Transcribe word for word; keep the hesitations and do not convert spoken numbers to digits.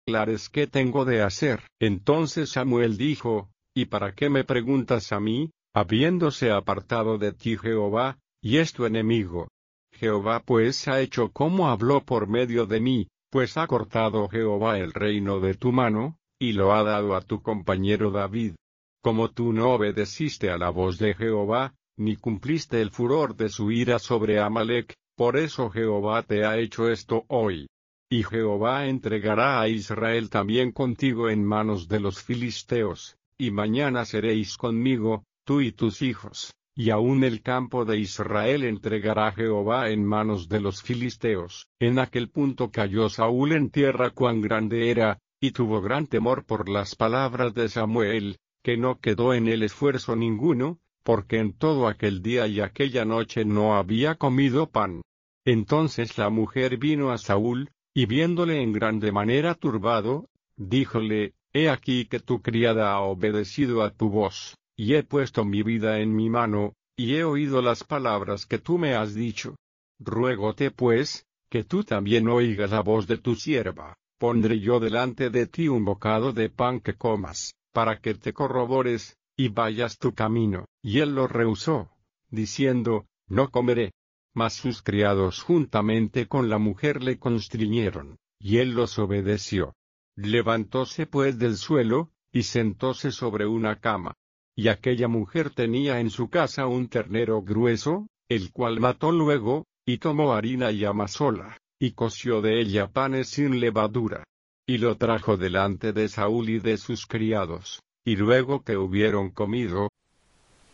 Clares qué tengo de hacer. Entonces Samuel dijo, ¿y para qué me preguntas a mí, habiéndose apartado de ti Jehová, y es tu enemigo? Jehová pues ha hecho como habló por medio de mí, pues ha cortado Jehová el reino de tu mano, y lo ha dado a tu compañero David. Como tú no obedeciste a la voz de Jehová, ni cumpliste el furor de su ira sobre Amalec, por eso Jehová te ha hecho esto hoy. Y Jehová entregará a Israel también contigo en manos de los filisteos, y mañana seréis conmigo, tú y tus hijos, y aun el campo de Israel entregará Jehová en manos de los filisteos. En aquel punto cayó Saúl en tierra cuán grande era, y tuvo gran temor por las palabras de Samuel, que no quedó en él esfuerzo ninguno, porque en todo aquel día y aquella noche no había comido pan. Entonces la mujer vino a Saúl, y viéndole en grande manera turbado, díjole, He aquí que tu criada ha obedecido a tu voz, y he puesto mi vida en mi mano, y he oído las palabras que tú me has dicho. Ruégote pues, que tú también oigas la voz de tu sierva, pondré yo delante de ti un bocado de pan que comas, para que te corrobores, y vayas tu camino. Y él lo rehusó, diciendo, No comeré. Mas sus criados juntamente con la mujer le constriñeron, y él los obedeció. Levantóse pues del suelo, y sentóse sobre una cama. Y aquella mujer tenía en su casa un ternero grueso, el cual mató luego, y tomó harina y amasóla, y coció de ella panes sin levadura. Y lo trajo delante de Saúl y de sus criados, y luego que hubieron comido,